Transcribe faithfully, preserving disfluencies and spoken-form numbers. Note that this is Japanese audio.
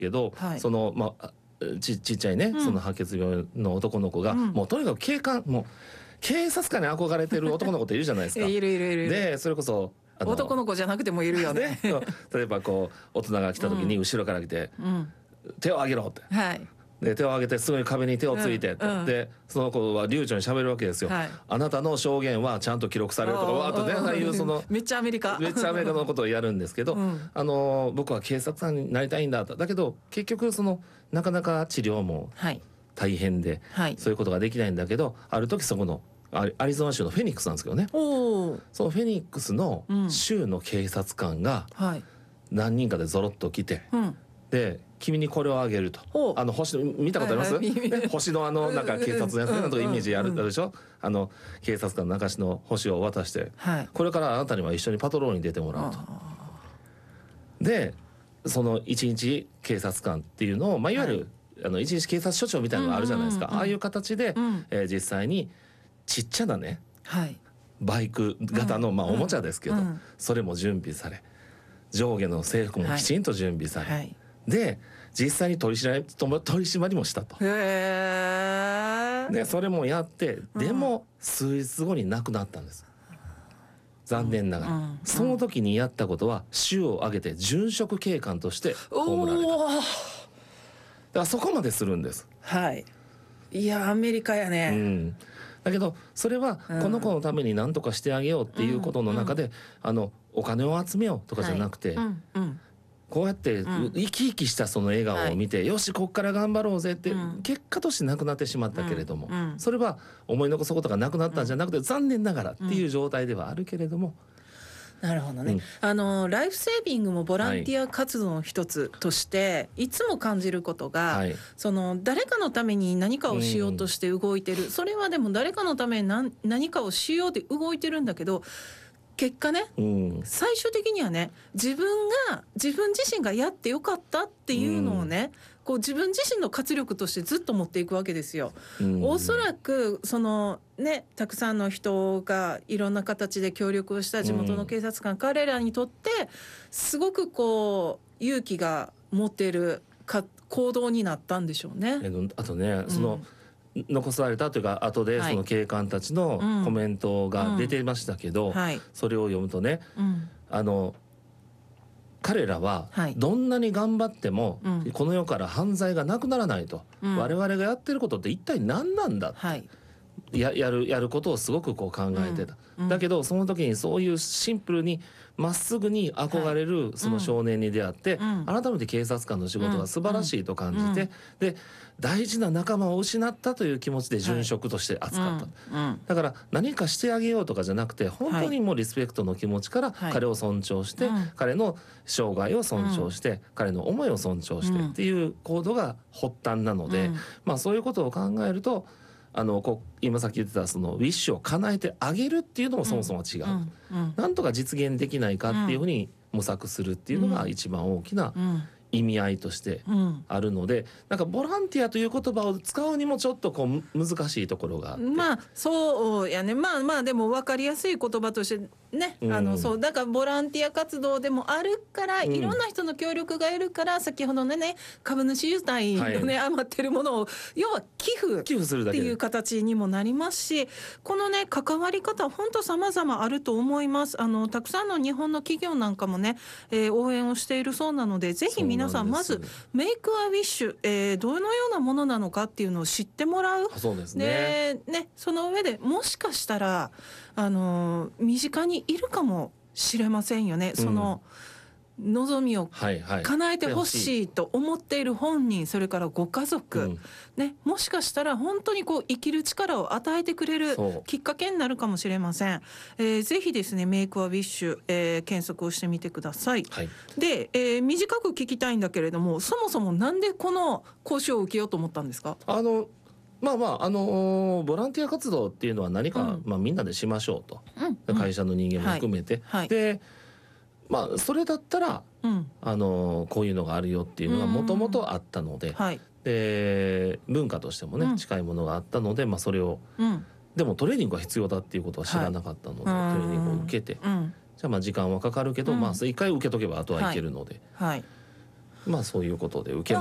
けど、はい、そのまあち, ちっちゃいね、うん、その白血病の男の子が、うん、もうとにかく警官もう警察官に憧れてる男の子っているじゃないですか。 いるいるいる。 でそれこそ男の子じゃなくてもいるよね。 例えばこう大人が来た時に後ろから来て、うん、手を挙げろって、 はい、 で手を挙げてすぐに壁に手をついて、うんうん、でその子は流暢に喋るわけですよ、はい、あなたの証言はちゃんと記録されるとかわーっとね、ああいうそのめっちゃアメリカめっちゃアメリカのことをやるんですけど、うん、あの僕は警察官になりたいんだと。だけど結局そのなかなか治療も大変で、はい、そういうことができないんだけど、ある時そこのアリゾナ州のフェニックスなんですけどね、おそのフェニックスの州の警察官が何人かでゾロッと来て、うん、で君にこれをあげると、あの星の見たことあります、はいはいね、星のあのなんか警察のやつね、なんとかイメージやるでしょ、あの警察官の中の星を渡して、はい、これからあなたには一緒にパトロールに出てもらうと。でその一日警察官っていうのを、まあ、いわゆる、はい、あの一日警察署長みたいなのがあるじゃないですか、うんうんうん、ああいう形で、うんえー、実際にちっちゃなね、はい、バイク型の、まあ、おもちゃですけど、うんうん、それも準備され、上下の制服もきちんと準備され、はいはい、で実際に取り締まり、取り締まりもしたと。へー。でそれもやって、でも数日後に亡くなったんです、残念ながら、うんうん、その時にやったことは州を挙げて殉職警官として葬られた。だからそこまでするんです。 はい。いやアメリカやね、うん、 だけどそれはこの子のために何とかしてあげようっていうことの中で、うんうん、あのお金を集めようとかじゃなくて、はいうんうん、こうやって生き生きしたその笑顔を見て、うん、よしこっから頑張ろうぜって、うん、結果としてなくなってしまったけれども、うんうん、それは思い残すことがなくなったんじゃなくて、うん、残念ながらっていう状態ではあるけれども、 なるほどね、うん、あのライフセービングもボランティア活動の一つとして、はい、いつも感じることが、はい、その誰かのために何かをしようとして動いてる、うん、それはでも誰かのために 何, 何かをしようって動いてるんだけど、結果ね、うん、最終的にはね、自分が自分自身がやってよかったっていうのをね、うん、こう自分自身の活力としてずっと持っていくわけですよ、うん、おそらくそのね、たくさんの人がいろんな形で協力をした地元の警察官、うん、彼らにとってすごくこう勇気が持てるか行動になったんでしょうね。 あとね、その、うん残されたというか後でその警官たちのコメントが出てましたけど、うんうんはい、それを読むとね、うん、あの彼らはどんなに頑張ってもこの世から犯罪がなくならないと、うん、我々がやってることって一体何なんだって、はい、や, や, るやることをすごくこう考えてた、うんうん、だけどその時にそういうシンプルにまっすぐに憧れるその少年に出会って、はいうん、改めて警察官の仕事が素晴らしいと感じて、うんうん、で大事な仲間を失ったという気持ちで殉職として扱った、はいうん、だから何かしてあげようとかじゃなくて本当にもうリスペクトの気持ちから彼を尊重して、はい、彼の生涯を尊重して、うん、彼の思いを尊重してっていう行動が発端なので、うんまあ、そういうことを考えるとあのこう今さっき言ってたそのウィッシュを叶えてあげるっていうのもそもそも違う、うんうん、なんとか実現できないかっていうふうに模索するっていうのが一番大きな意味合いとしてあるので、うん、なんかボランティアという言葉を使うにもちょっとこう難しいところがあって、 まあそうやね、まあまあでも分かりやすい言葉としてね、うん、あのそうだからボランティア活動でもあるから、うん、いろんな人の協力がいるから先ほどのね株主優待のね、はい、余ってるものを要は寄付寄付するだけっていう形にもなりますし、このね関わり方本当様々あると思います。あのたくさんの日本の企業なんかもね、えー、応援をしているそうなので、ぜひ皆さんまずメイクアウィッシュ、えー、どのようなものなのかっていうのを知ってもらう。 そうですね。 でね、その上でもしかしたらあの身近にいるかもしれませんよね、その、うん、望みを叶えてほしいと思っている本人、それからご家族、うんね、もしかしたら本当にこう生きる力を与えてくれるきっかけになるかもしれません。えー、ぜひですねメイクアウィッシュ、えー、検索をしてみてください、はい、で、えー、短く聞きたいんだけれども、そもそもなんでこの講習を受けようと思ったんですか？ あのまあまああのー、ボランティア活動っていうのは何か、うんまあ、みんなでしましょうと、うん、会社の人間も含めて、はいはい、でまあそれだったら、うんあのー、こういうのがあるよっていうのがもともとあったので、はい、で文化としてもね、うん、近いものがあったので、まあ、それを、うん、でもトレーニングが必要だっていうことは知らなかったので、はい、トレーニングを受けて、うん、じゃあまあ時間はかかるけど、うんまあ、いっかい受けとけばあとはいけるので、はいはいまあそういうことで受け